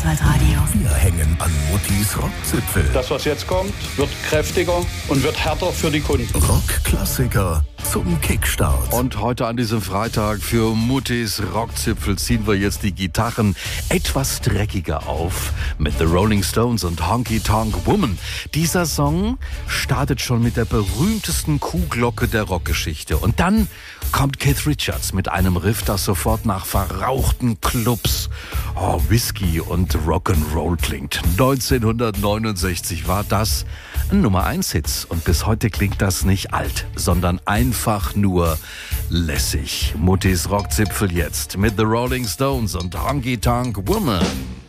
Schwarzwaldradio. Wir hängen an Muttis Rockzipfel. Das, was jetzt kommt, wird kräftiger und wird härter für die Kunden. Rockklassiker zum Kickstart. Und heute an diesem Freitag für Muttis Rockzipfel ziehen wir jetzt die Gitarren etwas dreckiger auf mit The Rolling Stones und Honky Tonk Woman. Dieser Song startet schon mit der berühmtesten Kuhglocke der Rockgeschichte. Und dann kommt Keith Richards mit einem Riff, das sofort nach verrauchten Clubs, Whisky und Rock'n'Roll klingt. 1969 war das ein Nummer-1-Hit und bis heute klingt das nicht alt, sondern einfach nur lässig. Muttis Rockzipfel jetzt mit The Rolling Stones und Honky Tonk Woman.